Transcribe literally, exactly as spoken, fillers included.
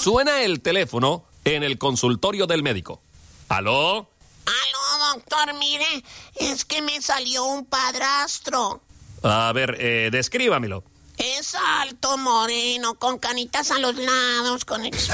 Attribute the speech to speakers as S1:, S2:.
S1: Suena el teléfono en el consultorio del médico. ¿Aló?
S2: Aló, doctor, mire, es que me salió un padrastro.
S1: A ver, eh, descríbamelo.
S2: Es alto, moreno, con canitas a los lados, con... ex-